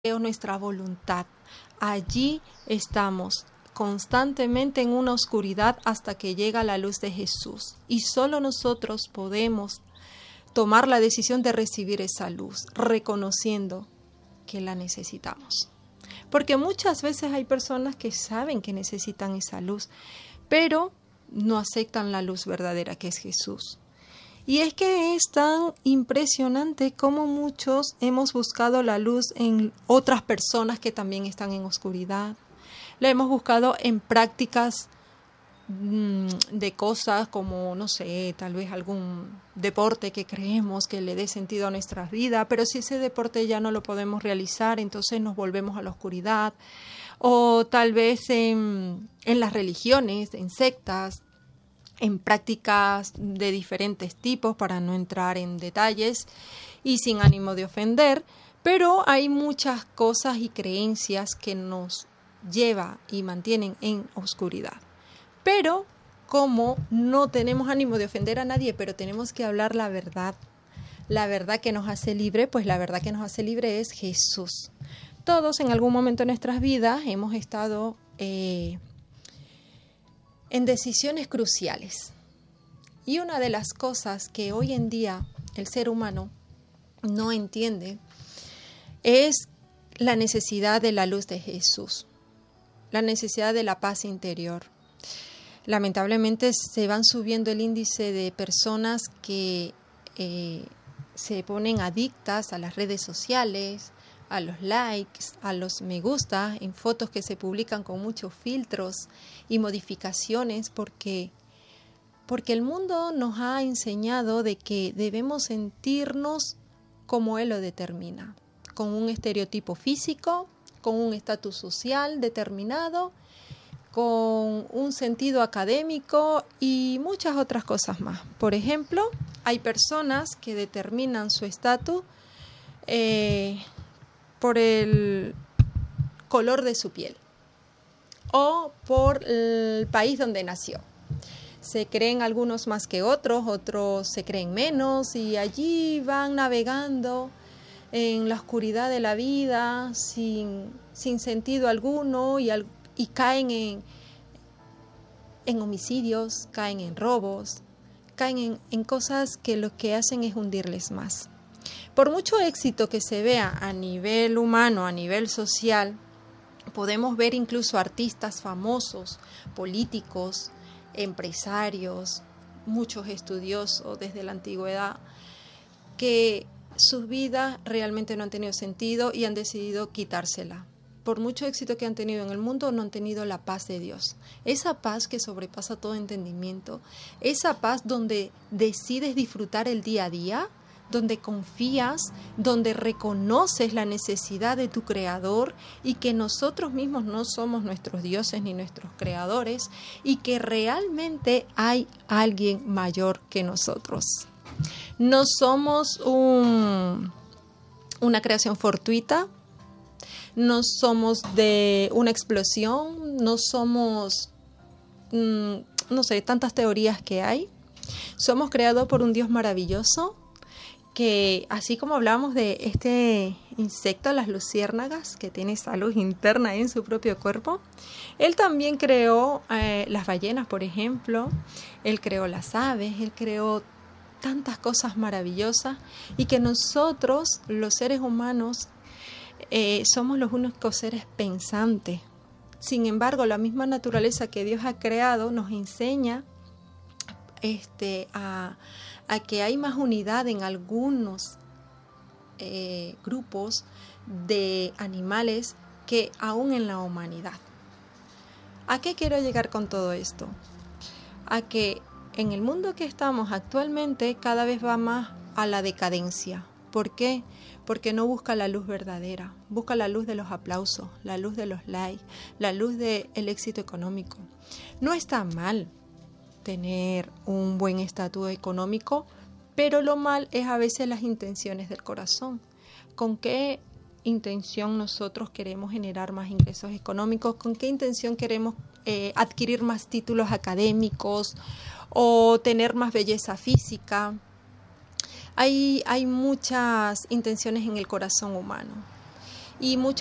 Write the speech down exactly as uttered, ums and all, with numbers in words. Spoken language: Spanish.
nuestra voluntad. Allí estamos constantemente en una oscuridad hasta que llega la luz de Jesús. Y solo nosotros podemos tomar la decisión de recibir esa luz, reconociendo que la necesitamos. Porque muchas veces hay personas que saben que necesitan esa luz, pero no aceptan la luz verdadera que es Jesús. Y es que es tan impresionante como muchos hemos buscado la luz en otras personas que también están en oscuridad. La hemos buscado en prácticas mmm, de cosas como, no sé, tal vez algún deporte que creemos que le dé sentido a nuestras vidas, pero si ese deporte ya no lo podemos realizar, entonces nos volvemos a la oscuridad. O tal vez en, en las religiones, en sectas, en prácticas de diferentes tipos, para no entrar en detalles y sin ánimo de ofender, pero hay muchas cosas y creencias que nos llevan y mantienen en oscuridad. Pero como no tenemos ánimo de ofender a nadie, pero tenemos que hablar la verdad, la verdad que nos hace libre, pues la verdad que nos hace libre es Jesús. Todos en algún momento de nuestras vidas hemos estado eh, en decisiones cruciales. Y una de las cosas que hoy en día el ser humano no entiende es la necesidad de la luz de Jesús, la necesidad de la paz interior. Lamentablemente se van subiendo el índice de personas que eh, se ponen adictas a las redes sociales, a los likes, a los me gusta en fotos que se publican con muchos filtros y modificaciones, porque, porque el mundo nos ha enseñado de que debemos sentirnos como Él lo determina, con un estereotipo físico, con un estatus social determinado, con un sentido académico y muchas otras cosas más. Por ejemplo, hay personas que determinan su estatus eh, por el color de su piel o por el país donde nació. Se creen algunos más que otros, otros se creen menos y allí van navegando en la oscuridad de la vida sin, sin sentido alguno y, al, y caen en, en homicidios, caen en robos, caen en, en cosas que lo que hacen es hundirles más. Por mucho éxito que se vea a nivel humano, a nivel social, podemos ver incluso artistas famosos, políticos, empresarios, muchos estudiosos desde la antigüedad, que sus vidas realmente no han tenido sentido y han decidido quitársela. Por mucho éxito que han tenido en el mundo, no han tenido la paz de Dios. Esa paz que sobrepasa todo entendimiento, esa paz donde decides disfrutar el día a día, donde confías, donde reconoces la necesidad de tu Creador y que nosotros mismos no somos nuestros dioses ni nuestros creadores y que realmente hay alguien mayor que nosotros. No somos un, una creación fortuita, no somos de una explosión, no somos, mmm, no sé, tantas teorías que hay. Somos creados por un Dios maravilloso, que así como hablamos de este insecto, las luciérnagas, que tiene esa luz interna en su propio cuerpo, Él también creó eh, las ballenas, por ejemplo, Él creó las aves, Él creó tantas cosas maravillosas y que nosotros, los seres humanos, eh, somos los únicos seres pensantes. Sin embargo, la misma naturaleza que Dios ha creado nos enseña este, a... a que hay más unidad en algunos eh, grupos de animales que aún en la humanidad. ¿A qué quiero llegar con todo esto? A que en el mundo que estamos actualmente cada vez va más a la decadencia. ¿Por qué? Porque no busca la luz verdadera, busca la luz de los aplausos, la luz de los likes, la luz del éxito económico. No está mal tener un buen estatus económico, pero lo mal es a veces las intenciones del corazón. ¿Con qué intención nosotros queremos generar más ingresos económicos? ¿Con qué intención queremos eh, adquirir más títulos académicos o tener más belleza física? Hay, hay muchas intenciones en el corazón humano y muchas